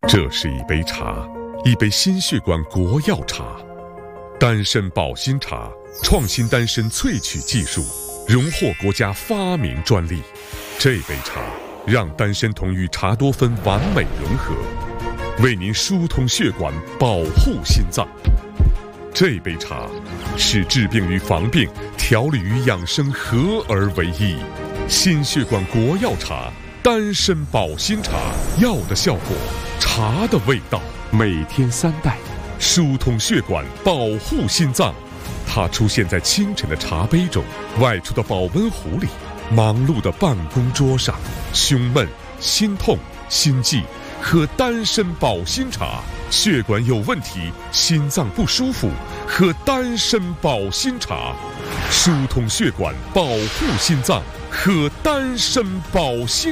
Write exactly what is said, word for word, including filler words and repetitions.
这是一杯茶，一杯心血管国药茶，丹参保心茶，创新丹参萃取技术，荣获国家发明专利。这杯茶让丹参酮与茶多酚完美融合，为您疏通血管，保护心脏。这杯茶是治病与防病、调理与养生合而为一。心血管国药茶，丹参保心茶，药的效果，茶的味道，每天三袋，疏通血管，保护心脏。它出现在清晨的茶杯中，外出的保温壶里，忙碌的办公桌上。胸闷、心痛、心悸，喝丹参保心茶；血管有问题，心脏不舒服，喝丹参保心茶，疏通血管，保护心脏，喝丹参保心。